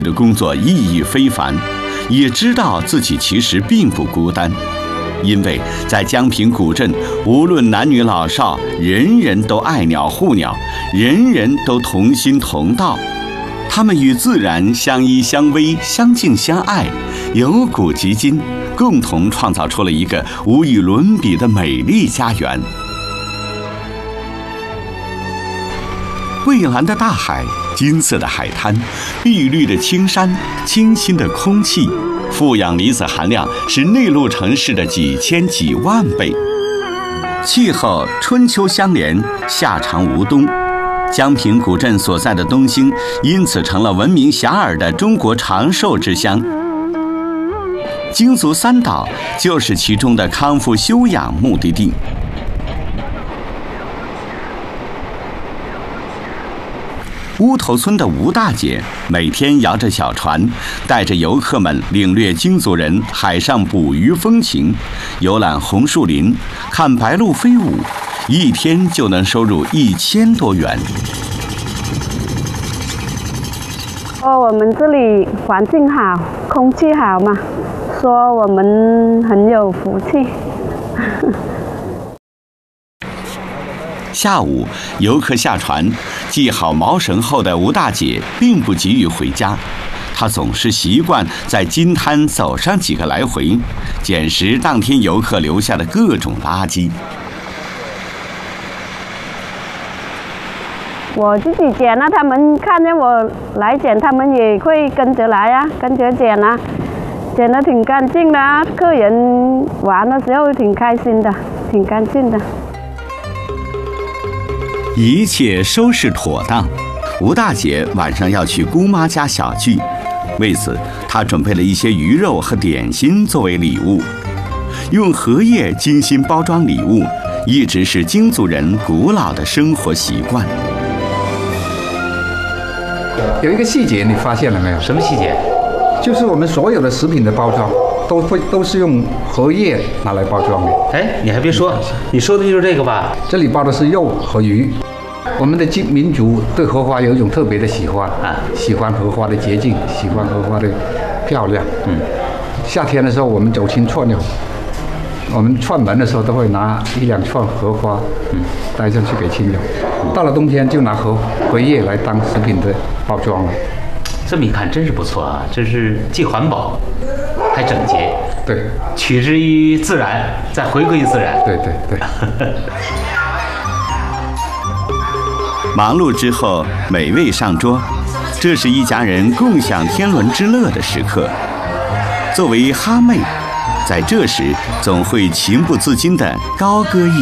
的工作意义非凡，也知道自己其实并不孤单，因为在江平古镇，无论男女老少，人人都爱鸟护鸟，人人都同心同道。他们与自然相依相偎，相敬相爱，由古及今，共同创造出了一个无与伦比的美丽家园。蔚蓝的大海，金色的海滩，碧绿的青山，清新的空气，负氧离子含量是内陆城市的几千几万倍。气候春秋相连，夏长无冬。江平古镇所在的东兴，因此成了闻名遐迩的中国长寿之乡。京足三岛就是其中的康复休养目的地。乌头村的吴大姐每天摇着小船，带着游客们领略京族人海上捕鱼风情，游览红树林，看白鹭飞舞，一天就能收入1000多元。 我们这里环境好，空气好嘛，说我们很有福气。 下午，游客下船，系好锚绳后的吴大姐并不急于回家，她总是习惯在金滩走上几个来回，捡拾当天游客留下的各种垃圾。 我自己捡了，他们看见我来捡，他们也会跟着来啊，跟着捡啊，捡得挺干净的啊，客人玩的时候挺开心的，挺干净的。 一切收拾妥当，吴大姐晚上要去姑妈家小聚，为此她准备了一些鱼肉和点心作为礼物。用荷叶精心包装礼物，一直是京族人古老的生活习惯。 有一个细节你发现了没有？ 什么细节？ 就是我们所有的食品的包装都是用荷叶拿来包装的。 哎，你还别说，你说的就是这个吧？ 这里包的是肉和鱼。我们的民族对荷花有一种特别的喜欢啊，喜欢荷花的洁净，喜欢荷花的漂亮。夏天的时候我们走亲串友，我们串门的时候都会拿1-2串荷花，带上去给亲友。到了冬天就拿荷叶来当食品的包装了。 这么一看真是不错啊，这是既环保还整洁。 对， 取之于自然，再回归自然。 对对对。 忙碌之后，美味上桌，这是一家人共享天伦之乐的时刻。作为哈妹，在这时总会情不自禁地高歌一